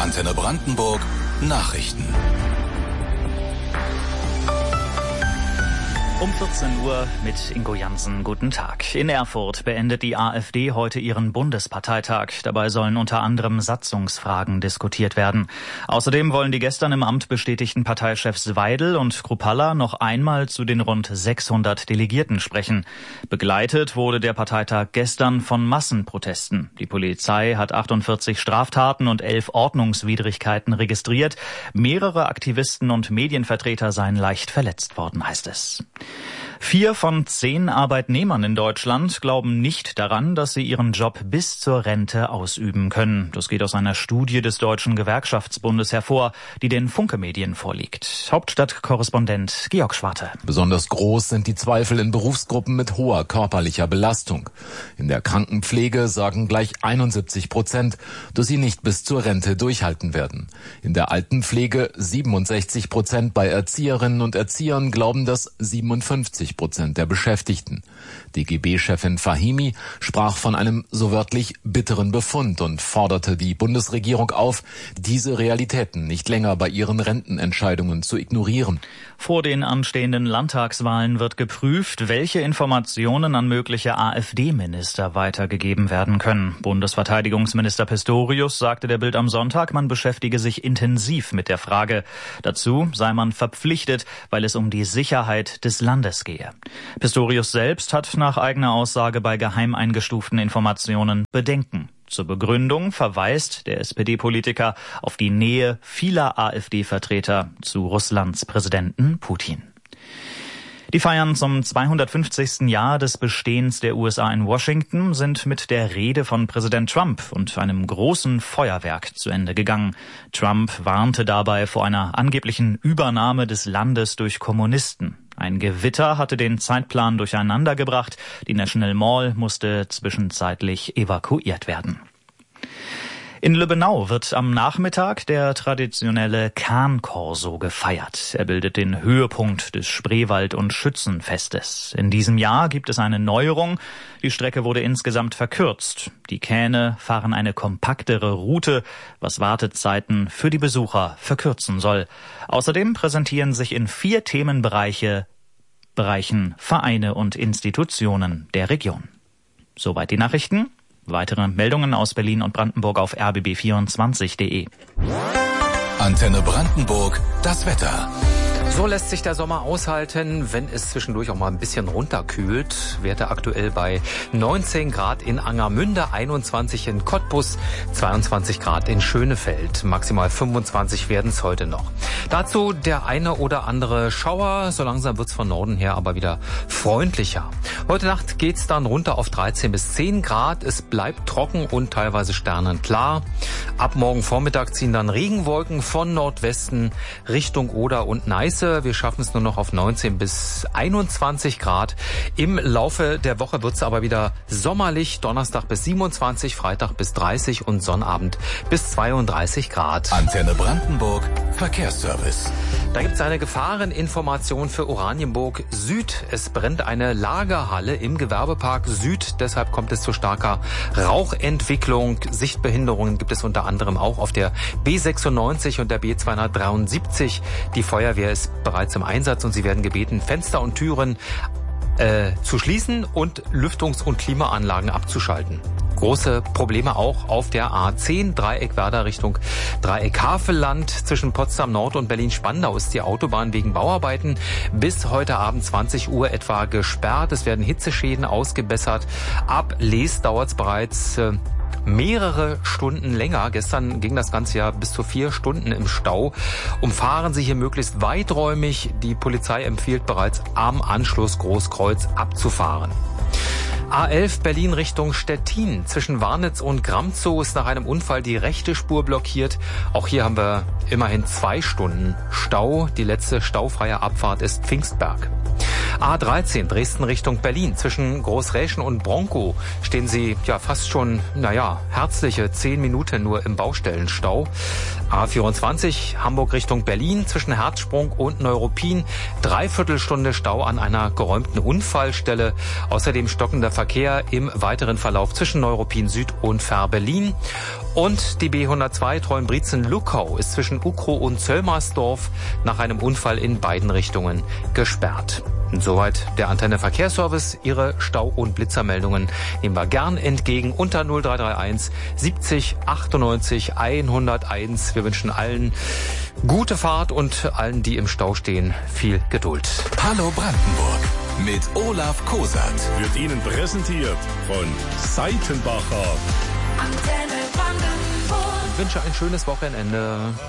Antenne Brandenburg Nachrichten. Um 14 Uhr mit Ingo Jansen. Guten Tag. In Erfurt beendet die AfD heute ihren Bundesparteitag. Dabei sollen unter anderem Satzungsfragen diskutiert werden. Außerdem wollen die gestern im Amt bestätigten Parteichefs Weidel und Kruppalla noch einmal zu den rund 600 Delegierten sprechen. Begleitet wurde der Parteitag gestern von Massenprotesten. Die Polizei hat 48 Straftaten und 11 Ordnungswidrigkeiten registriert. Mehrere Aktivisten und Medienvertreter seien leicht verletzt worden, heißt es. 4 von 10 Arbeitnehmern in Deutschland glauben nicht daran, dass sie ihren Job bis zur Rente ausüben können. Das geht aus einer Studie des Deutschen Gewerkschaftsbundes hervor, die den Funke-Medien vorliegt. Hauptstadtkorrespondent Georg Schwarte. Besonders groß sind die Zweifel in Berufsgruppen mit hoher körperlicher Belastung. In der Krankenpflege sagen gleich 71%, dass sie nicht bis zur Rente durchhalten werden. In der Altenpflege 67%, bei Erzieherinnen und Erziehern glauben das 57% der Beschäftigten. DGB-Chefin Fahimi sprach von einem so wörtlich bitteren Befund und forderte die Bundesregierung auf, diese Realitäten nicht länger bei ihren Rentenentscheidungen zu ignorieren. Vor den anstehenden Landtagswahlen wird geprüft, welche Informationen an mögliche AfD-Minister weitergegeben werden können. Bundesverteidigungsminister Pistorius sagte der Bild am Sonntag, man beschäftige sich intensiv mit der Frage. Dazu sei man verpflichtet, weil es um die Sicherheit des Landes gehe. Pistorius selbst hat nach eigener Aussage bei geheim eingestuften Informationen Bedenken. Zur Begründung verweist der SPD-Politiker auf die Nähe vieler AfD-Vertreter zu Russlands Präsidenten Putin. Die Feiern zum 250. Jahr des Bestehens der USA in Washington sind mit der Rede von Präsident Trump und einem großen Feuerwerk zu Ende gegangen. Trump warnte dabei vor einer angeblichen Übernahme des Landes durch Kommunisten. Ein Gewitter hatte den Zeitplan durcheinandergebracht. Die National Mall musste zwischenzeitlich evakuiert werden. In Lübbenau wird am Nachmittag der traditionelle Kahn-Korso gefeiert. Er bildet den Höhepunkt des Spreewald- und Schützenfestes. In diesem Jahr gibt es eine Neuerung. Die Strecke wurde insgesamt verkürzt. Die Kähne fahren eine kompaktere Route, was Wartezeiten für die Besucher verkürzen soll. Außerdem präsentieren sich in 4 Themenbereichen Vereine und Institutionen der Region. Soweit die Nachrichten. Weitere Meldungen aus Berlin und Brandenburg auf rbb24.de. Antenne Brandenburg, das Wetter. So lässt sich der Sommer aushalten, wenn es zwischendurch auch mal ein bisschen runterkühlt. Werte aktuell bei 19 Grad in Angermünde, 21 in Cottbus, 22 Grad in Schönefeld. Maximal 25 werden es heute noch. Dazu der eine oder andere Schauer. So langsam wird's von Norden her aber wieder freundlicher. Heute Nacht geht's dann runter auf 13 bis 10 Grad. Es bleibt trocken und teilweise sternenklar. Ab morgen Vormittag ziehen dann Regenwolken von Nordwesten Richtung Oder und Neiße. Wir schaffen es nur noch auf 19 bis 21 Grad. Im Laufe der Woche wird es aber wieder sommerlich. Donnerstag bis 27, Freitag bis 30 und Sonnabend bis 32 Grad. Antenne Brandenburg, Verkehrsservice. Da gibt es eine Gefahreninformation für Oranienburg Süd. Es brennt eine Lagerhalle im Gewerbepark Süd. Deshalb kommt es zu starker Rauchentwicklung. Sichtbehinderungen gibt es unter anderem auch auf der B96 und der B273. Die Feuerwehr ist bereits im Einsatz und sie werden gebeten, Fenster und Türen zu schließen und Lüftungs- und Klimaanlagen abzuschalten. Große Probleme auch auf der A10 Dreieck-Werder Richtung Dreieck-Havelland. Zwischen Potsdam Nord und Berlin-Spandau ist die Autobahn wegen Bauarbeiten bis heute Abend 20 Uhr etwa gesperrt. Es werden Hitzeschäden ausgebessert. Ab Les dauert es bereits mehrere Stunden länger. Gestern ging das Ganze ja bis zu 4 Stunden im Stau. Umfahren Sie hier möglichst weiträumig. Die Polizei empfiehlt bereits am Anschluss Großkreuz abzufahren. A11 Berlin Richtung Stettin. Zwischen Warnitz und Gramzow ist nach einem Unfall die rechte Spur blockiert. Auch hier haben wir immerhin 2 Stunden Stau. Die letzte staufreie Abfahrt ist Pfingstberg. A13 Dresden Richtung Berlin. Zwischen Großräschen und Bronkow stehen Sie ja fast schon, herzliche 10 Minuten nur im Baustellenstau. A24 Hamburg Richtung Berlin zwischen Herzsprung und Neuruppin. 3/4 Stunde Stau an einer geräumten Unfallstelle. Außerdem stockender Verkehr im weiteren Verlauf zwischen Neuruppin Süd und Fehrbellin. Und die B102 Treuenbrietzen-Luckau ist zwischen Ukrow und Zöllmersdorf nach einem Unfall in beiden Richtungen gesperrt. Und soweit der Antenne Verkehrsservice. Ihre Stau- und Blitzermeldungen nehmen wir gern entgegen unter 0331 70 98 101. Wir wünschen allen gute Fahrt und allen, die im Stau stehen, viel Geduld. Hallo Brandenburg mit Olaf Kosat. Wird Ihnen präsentiert von Seitenbacher. Ich wünsche ein schönes Wochenende.